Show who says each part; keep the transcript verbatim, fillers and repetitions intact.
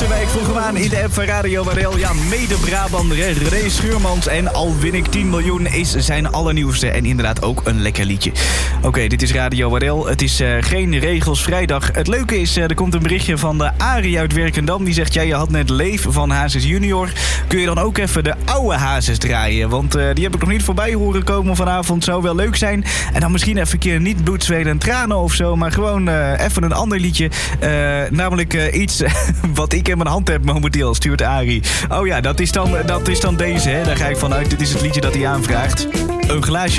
Speaker 1: Oosterwijk vroegen we aan in de app van Radio Warel. Ja, mede-Brabander, René Schuurmans en Al win ik tien miljoen is zijn allernieuwste. En inderdaad ook een lekker liedje. Oké, okay, dit is Radio Warel. Het is uh, geen regels vrijdag. Het leuke is, uh, er komt een berichtje van de Arie uit Werkendam. Die zegt, ja, je had net Leef van Hazes Junior. Kun je dan ook even de oude Hazes draaien? Want uh, die heb ik nog niet voorbij horen komen vanavond. Zou wel leuk zijn. En dan misschien even een keer niet bloed, zweten en tranen of zo. Maar gewoon uh, even een ander liedje. Uh, namelijk uh, iets wat ik in mijn hand heb momenteel, stuurt Arie. Oh ja, dat is dan, dat is dan deze. Hè? Daar ga ik vanuit. Dit is het liedje dat hij aanvraagt. Een glaasje